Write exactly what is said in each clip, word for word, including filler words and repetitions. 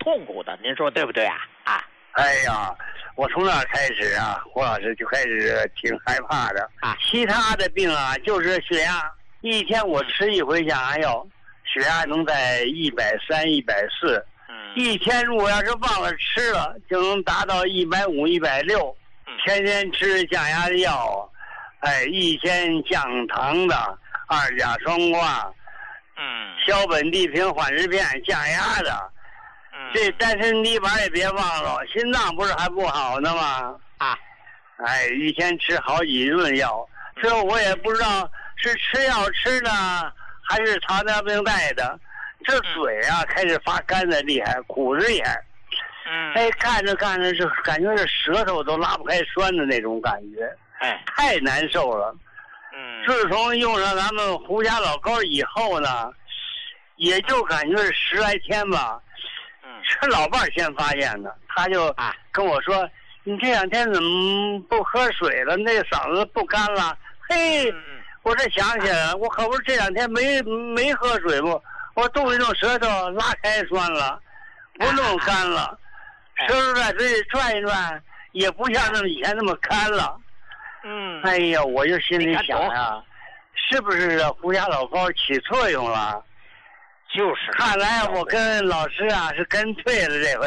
痛苦的，您说对不对啊？啊， 哎呀，我从那开始啊，胡老师就开始挺害怕的啊。 其他的病啊，就是血压，一天我吃一回降压药，血压能在一百三、一百四。 嗯， 一天如果要是忘了吃了，就能达到一百五、一百六。天天吃降压的药，哎，一天降糖的二甲双胍， 嗯， 硝苯地平缓释片降压的。 嗯， 这丹参泥板也别忘了，心脏不是还不好呢吗？ 啊， 哎，一天吃好几顿药，这我也不知道是吃药吃的还是糖尿病带的。这嘴啊开始发干的厉害，苦的厉害。 嗯， 哎，干着干着是感觉这舌头都拉不开栓的那种感觉， 哎， 太难受了。 嗯， 自从用上咱们胡家老膏以后呢，也就感觉是十来天吧。 嗯， 是老伴儿先发现的，他就啊跟我说：“你这两天怎么不喝水了？那个嗓子不干了？”嘿， 嗯嗯， 我这想起来了，我可不是这两天没没喝水不，我动一动舌头拉开栓了，不弄干了。舌头在嘴里转一转，也不像那么以前那么干了。 嗯， 哎呀，我就心里想呀，是不是胡家老膏起作用了？ 就是。 看来我跟老师啊是跟对了这回。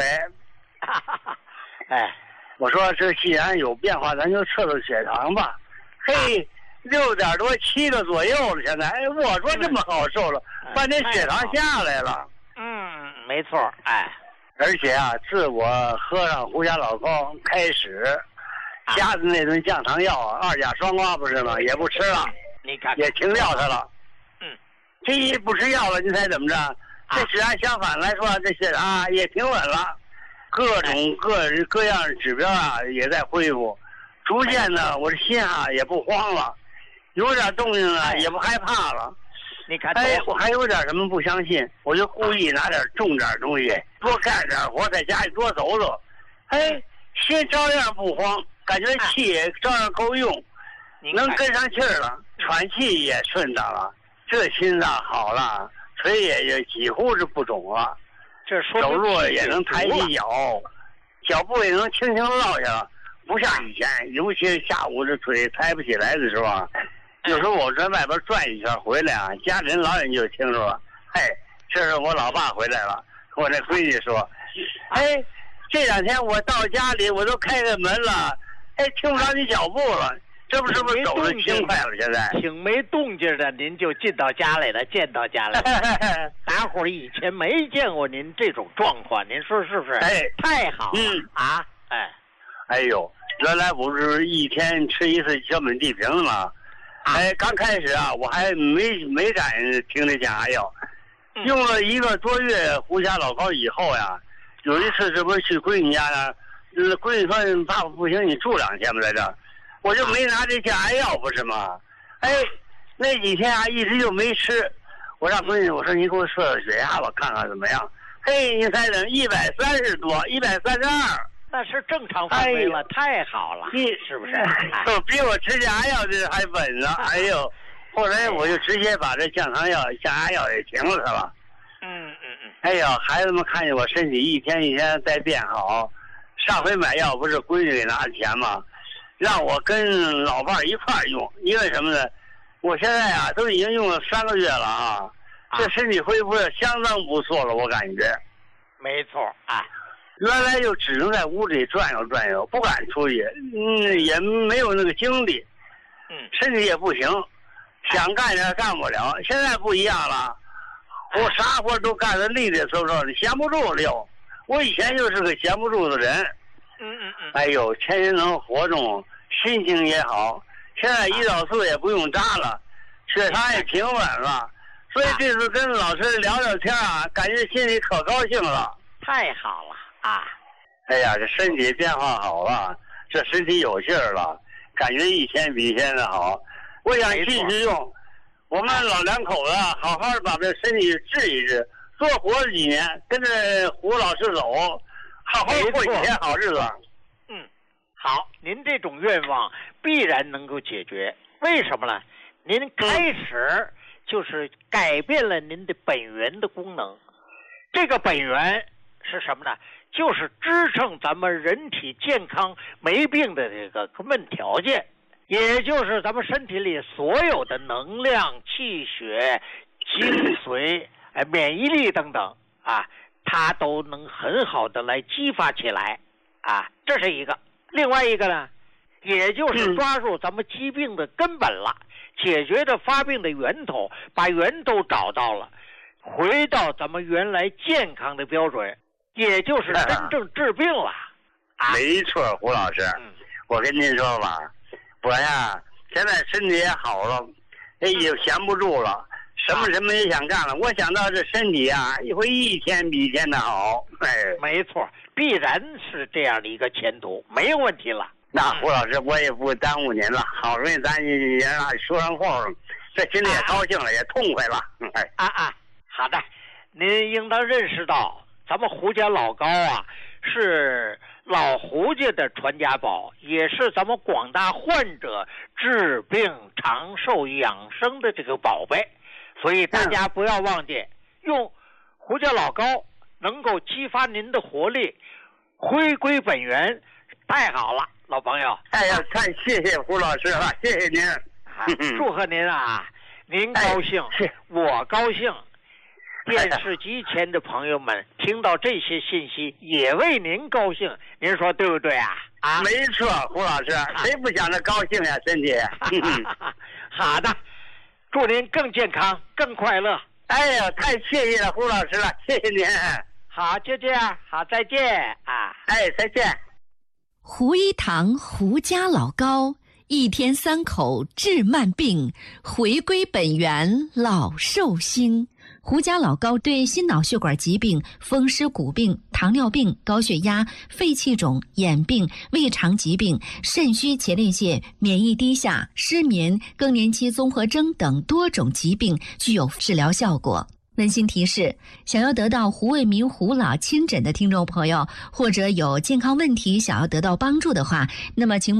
哎， 我说这既然有变化，咱就测测血糖吧。嘿，六点多七个左右了，现在哎，我说这么好受了，半天血糖下来了。 嗯，没错，哎。 而且啊，自我喝上胡家老膏开始，加的那顿降糖药二甲双胍不是吗？也不吃了， 你看也停药它了。 嗯， 这一不吃药了，你猜怎么着？这血压相反来说，这血压也平稳了，各种各各样的指标啊也在恢复，逐渐的我这心啊也不慌了，有点动静啊也不害怕了。 你看， 哎，我还有点什么不相信，我就故意拿点重点东西，多干点活，在家里多走走。哎，心照样不慌，感觉气也照样够用，能跟上气儿了，喘气也顺当了，这心脏好了，腿也也几乎是不肿了， 这说走路也能抬起脚，脚步也能轻轻落下了，不像以前，尤其是下午这腿抬不起来的时候啊。有时候我在外边转一圈回来啊，家里人老远就听说了，嘿，这是我老爸回来了。我那闺女说，哎，这两天我到家里我都开开门了，哎，听不着你脚步了，这不是不是走得轻快了？现在挺没动静的，您就进到家来了，见到家来了。大伙儿以前没见过您这种状况，您说是不是？ 哎， 太好了， 嗯啊，哎， 哎呦，原来不是一天吃一次硝苯地平吗？哎，刚开始啊，我还没没敢听这降压药，用了一个多月胡家老膏以后呀，有一次这不是去闺女家呢，闺女说爸爸不行，你住两天吧在这儿，我就没拿这降压药不是吗？哎，那几天啊一直就没吃，我让闺女我说你给我测测血压吧，看看怎么样。嘿，你猜怎一百三十多，一百三十二。 那是正常范围了，太好了， 你是不是？ 就比我吃降压药这还稳了。哎呦，后来我就直接把这降糖药、降压药也停了，是吧？ 嗯嗯嗯。 哎呦，孩子们看见我身体一天一天在变好，上回买药不是闺女给拿的钱吗？让我跟老伴儿一块儿用，因为什么呢？我现在啊都已经用了三个月了啊，这身体恢复的相当不错了，我感觉。 没错啊。 原来就只能在屋里转悠转悠，不敢出去，嗯，也没有那个精力， 嗯， 身体也不行，想干点干不了。现在不一样了，我啥活都干得利利索索的，闲不住溜。我以前就是个闲不住的人， 嗯嗯嗯。 哎呦，天天能活动，心情也好。现在胰岛素也不用扎了，血糖也平稳了，所以这次跟老师聊聊天啊，感觉心里可高兴了。 太好了。啊， 哎呀，这身体变化好了，这身体有劲儿了，感觉一天比一天的好。我想继续用，我们老两口子好好的把这身体治一治，多活几年，跟着胡老师走，好好过几天好日子。 嗯，好，您这种愿望必然能够解决。为什么呢？您开始就是改变了您的本源的功能，这个本源是什么呢？就是支撑咱们人体健康没病的这个根本条件，也就是咱们身体里所有的能量、气血、精髓、哎免疫力等等啊，它都能很好的来激发起来啊，这是一个。另外一个呢，也就是抓住咱们疾病的根本了，解决这发病的源头，把源头找到了，回到咱们原来健康的标准，也就是真正治病了。啊、 没错，胡老师，嗯、我跟您说吧，我呀现在身体也好了，也闲不住了，什么什么也想干了。我想到这身体啊，会一天比一天的好。哎， 没错，必然是这样的一个前途，没有问题了。 那胡老师，我也不耽误您了，好容易咱也说上话了，这心里也高兴了，啊、也痛快了。哎， 啊啊，好的，您应当认识到，咱们胡家老高啊，是老胡家的传家宝，也是咱们广大患者治病长寿养生的这个宝贝。所以大家不要忘记，用胡家老高能够激发您的活力，回归本源，太好了。老朋友， 哎呀，太谢谢胡老师了，谢谢您， 啊、祝贺您啊！您高兴，哎、我高兴，电视机前的朋友们听到这些信息也为您高兴，您说对不对啊？啊， 没错，胡老师，谁不想着高兴呀？身体。 好的，祝您更健康、更快乐。 哎呀，太谢谢了，胡老师了，谢谢您。 好，就这样，好，再见啊！ 哎，再见。 胡一堂胡家老高，一天三口治慢病，回归本源老寿星。胡家老高对心脑血管疾病、风湿骨病、糖尿病、高血压、肺气肿、眼病、胃肠疾病、肾虚前列腺、免疫低下、失眠、更年期综合征等多种疾病具有治疗效果。温馨提示：想要得到胡卫民胡老亲诊的听众朋友，或者有健康问题想要得到帮助的话，那么请